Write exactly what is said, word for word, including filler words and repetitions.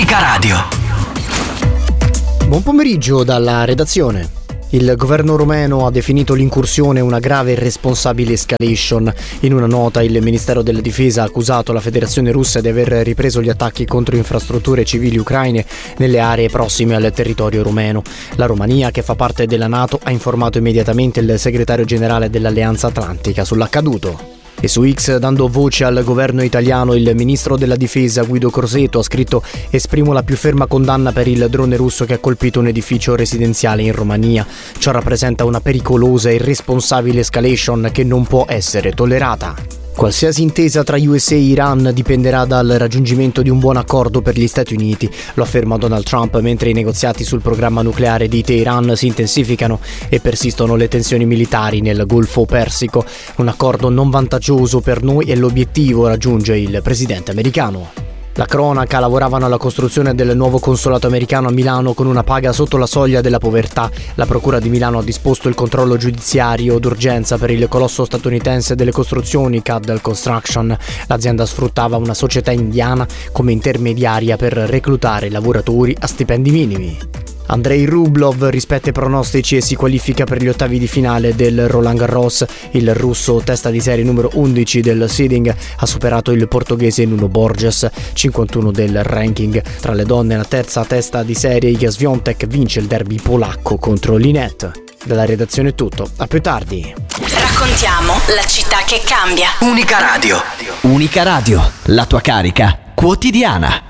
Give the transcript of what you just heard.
Unica Radio. Buon pomeriggio dalla redazione. Il governo rumeno ha definito l'incursione una grave e irresponsabile escalation. In una nota il Ministero della Difesa ha accusato la Federazione Russa di aver ripreso gli attacchi contro infrastrutture civili ucraine nelle aree prossime al territorio rumeno. La Romania, che fa parte della NATO, ha informato immediatamente il segretario generale dell'Alleanza Atlantica sull'accaduto. E su X, dando voce al governo italiano, il ministro della difesa Guido Crosetto ha scritto: esprimo la più ferma condanna per il drone russo che ha colpito un edificio residenziale in Romania. Ciò rappresenta una pericolosa e irresponsabile escalation che non può essere tollerata. Qualsiasi intesa tra U S A e Iran dipenderà dal raggiungimento di un buon accordo per gli Stati Uniti, lo afferma Donald Trump mentre i negoziati sul programma nucleare di Teheran si intensificano e persistono le tensioni militari nel Golfo Persico. Un accordo non vantaggioso per noi è l'obiettivo, raggiunge il presidente americano. La cronaca: lavoravano alla costruzione del nuovo consolato americano a Milano con una paga sotto la soglia della povertà. La Procura di Milano ha disposto il controllo giudiziario d'urgenza per il colosso statunitense delle costruzioni C A D Construction. L'azienda sfruttava una società indiana come intermediaria per reclutare lavoratori a stipendi minimi. Andrei Rublev rispetta i pronostici e si qualifica per gli ottavi di finale del Roland Garros. Il russo, testa di serie numero undici del seeding, ha superato il portoghese Nuno Borges, cinquantuno del ranking. Tra le donne, la terza testa di serie, Iga Swiatek, vince il derby polacco contro Linette. Dalla redazione è tutto, a più tardi. Raccontiamo la città che cambia. Unica Radio. Unica Radio, la tua carica quotidiana.